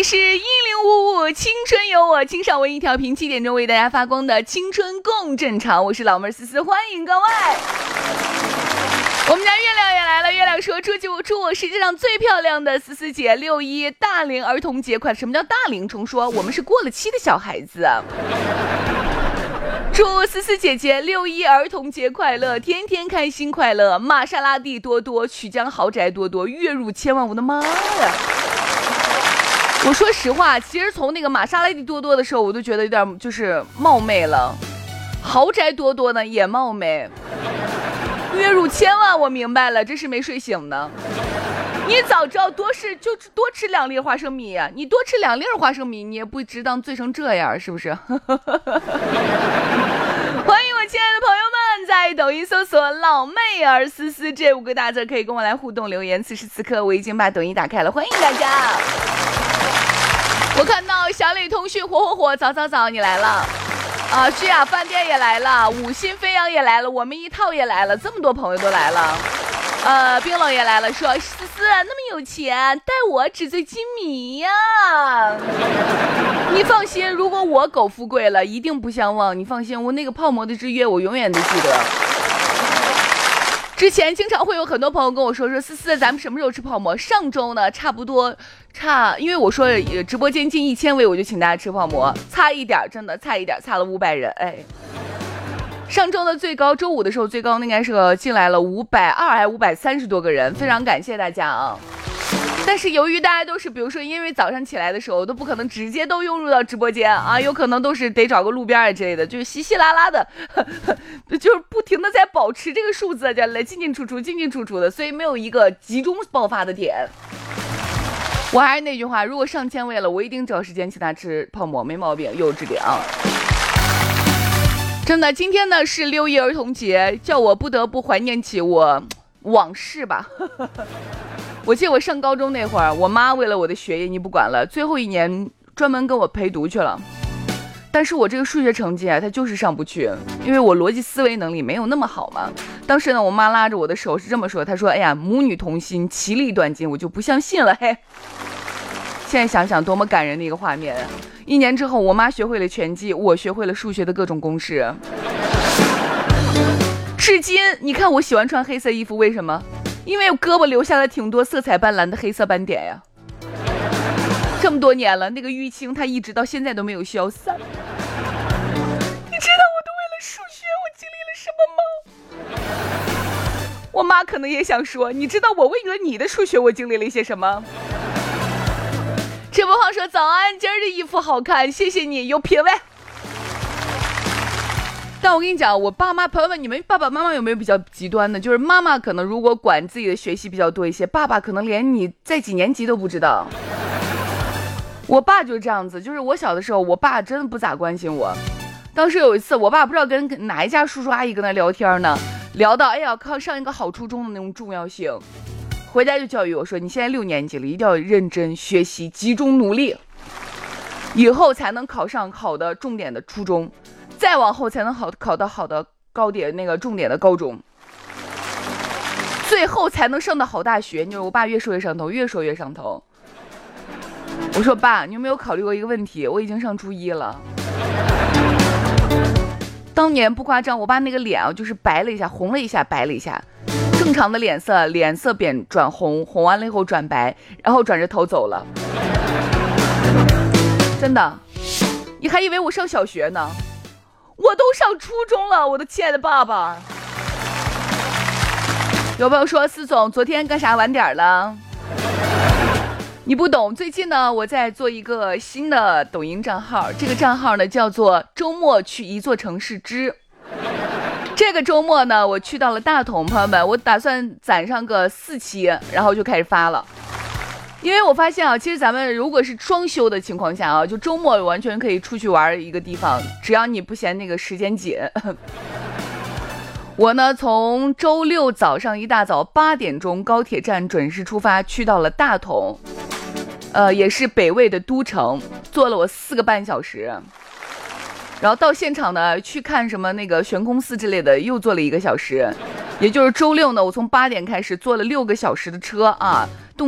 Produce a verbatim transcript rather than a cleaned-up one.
是一零五五青春有我，青少文艺调频七点钟为大家发光的青春共振场，我是老妹儿思思，欢迎各位。我们家月亮也来了，月亮说祝祝祝我世界上最漂亮的思思姐六一大龄儿童节快乐。什么叫大龄虫？说我们是过了期的小孩子。祝思思姐姐六一儿童节快乐，天天开心快乐，玛莎拉蒂多多，曲江豪宅多多，月入千万。我的妈呀！我说实话，其实从那个玛莎拉蒂多多的时候，我都觉得有点就是冒昧了。豪宅多多呢也冒昧，月入千万，我明白了，这是没睡醒呢。你早知道多吃就多吃两粒花生米呀、啊，你多吃两粒花生米，你也不值当醉成这样，是不是？欢迎我亲爱的朋友们，在抖音搜索老妹儿思思这五个大字，可以跟我来互动留言。此时此刻我已经把抖音打开了，欢迎大家。我看到小李通讯火火火，早早早你来了啊！旭雅饭店也来了，五星飞扬也来了，我们一套也来了，这么多朋友都来了。呃，冰冷也来了，说思思那么有钱，带我纸醉金迷呀、啊！你放心，如果我苟富贵了，一定不相忘。你放心，我那个泡馍的之约，我永远都记得。之前经常会有很多朋友跟我说说思思，咱们什么时候吃泡馍？上周呢，差不多差，因为我说直播间近一千位，我就请大家吃泡馍，差一点，真的差一点，差了五百人，哎。上周的最高，周五的时候最高应该是进来了五百二还五百三十多个人，非常感谢大家啊！但是由于大家都是，比如说因为早上起来的时候都不可能直接都涌入到直播间啊，有可能都是得找个路边啊之类的，就是稀稀拉拉的，呵呵就是不停的在保持这个数字，这样来进进出出，进进出出的，所以没有一个集中爆发的点。我还是那句话，如果上千位了，我一定找时间请他吃泡馍，没毛病，幼稚点啊！真的，今天呢是六一儿童节，叫我不得不怀念起我往事吧。我记得我上高中那会儿，我妈为了我的学业，你不管了，最后一年专门跟我陪读去了。但是我这个数学成绩啊，它就是上不去，因为我逻辑思维能力没有那么好嘛。当时呢，我妈拉着我的手是这么说，她说：“哎呀，母女同心，其利断金。”我就不相信了，嘿。现在想想多么感人的一个画面。一年之后，我妈学会了拳击，我学会了数学的各种公式。至今你看我喜欢穿黑色衣服，为什么？因为我胳膊留下了挺多色彩斑斓的黑色斑点呀。这么多年了，那个淤青它一直到现在都没有消散。你知道我都为了数学我经历了什么吗？我妈可能也想说，你知道我为了你的数学我经历了一些什么？直播号说早安，今儿的衣服好看，谢谢你，有品位。但我跟你讲，我爸妈朋友们，你们爸爸妈妈有没有比较极端的？就是妈妈可能如果管自己的学习比较多一些，爸爸可能连你在几年级都不知道。我爸就是这样子，就是我小的时候，我爸真的不咋关心我。当时有一次，我爸不知道跟哪一家叔叔阿姨跟他聊天呢，聊到哎呀，靠上一个好初中的那种重要性。回家就教育我说，你现在六年级了，一定要认真学习，集中努力，以后才能考上好的重点的初中，再往后才能好考到好的高点那个重点的高中，最后才能上到好大学。就是我爸越说越上头，越说越上头。我说爸，你有没有考虑过一个问题？我已经上初一了。当年不夸张，我爸那个脸啊，就是白了一下，红了一下，白了一下。正常的脸色，脸色变转红，红完了以后转白，然后转着头走了。真的，你还以为我上小学呢？我都上初中了，我的亲爱的爸爸。有朋友说，思总昨天干啥晚点了？你不懂，最近呢，我在做一个新的抖音账号，这个账号呢叫做周末去一座城市之。这个周末呢，我去到了大同，朋友们，我打算攒上个四期，然后就开始发了。因为我发现啊，其实咱们如果是双休的情况下啊，就周末完全可以出去玩一个地方，只要你不嫌那个时间紧。我呢，从周六早上一大早八点钟高铁站准时出发，去到了大同，呃，也是北魏的都城，坐了我四个半小时。然后到现场呢，去看什么那个悬空寺之类的，又坐了一个小时。也就是周六呢，我从八点开始坐了六个小时的车啊。